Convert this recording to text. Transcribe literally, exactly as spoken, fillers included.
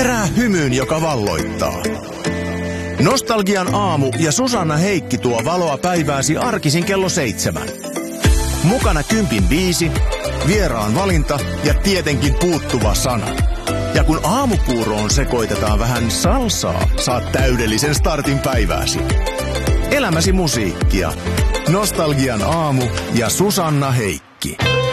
Herää hymyyn, joka valloittaa. Nostalgian aamu ja Susanna Heikki tuo valoa päivääsi arkisin kello seitsemän. Mukana kympin viisi, vieraan valinta ja tietenkin puuttuva sana. Ja kun aamupuuroon sekoitetaan vähän salsaa, saat täydellisen startin päivääsi. Elämäsi musiikkia. Nostalgian aamu ja Susanna Heikki.